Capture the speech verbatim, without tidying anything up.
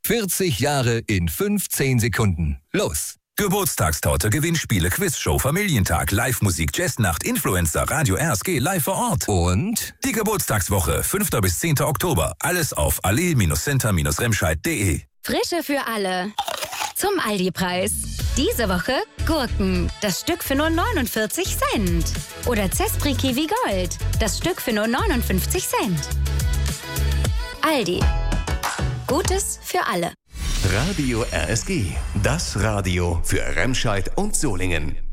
vierzig Jahre in fünfzehn Sekunden. Los! Geburtstagstorte, Gewinnspiele, Quizshow, Familientag, Live-Musik, Jazznacht, Influencer, Radio R S G, live vor Ort. Und? Die Geburtstagswoche, fünfter bis zehnter Oktober. Alles auf allee Center Remscheid punkt de. Frische für alle. Zum Aldi-Preis. Diese Woche Gurken. Das Stück für nur neunundvierzig Cent. Oder Zespri Kiwi Gold. Das Stück für nur neunundfünfzig Cent. Aldi. Gutes für alle. Radio R S G. Das Radio für Remscheid und Solingen.